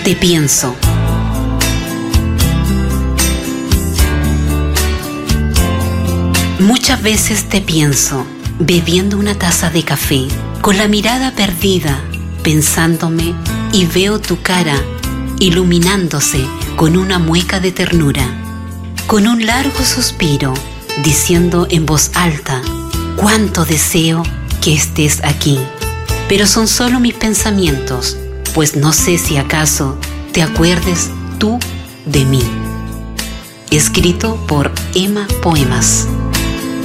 Te pienso. Muchas veces te pienso, bebiendo una taza de café, con la mirada perdida, pensándome, y veo tu cara iluminándose con una mueca de ternura, con un largo suspiro, diciendo en voz alta, cuánto deseo que estés aquí. Pero son solo mis pensamientos, pues no sé si acaso te acuerdes tú de mí. Escrito por Emma Poemas.